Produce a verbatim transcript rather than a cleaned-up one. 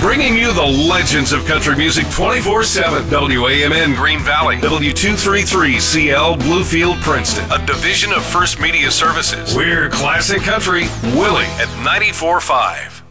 bringing you the legends of country music twenty-four seven. W A M N Green Valley, W two thirty-three C L Bluefield Princeton, a division of First Media Services. We're Classic Country, Willie at ninety-four point five.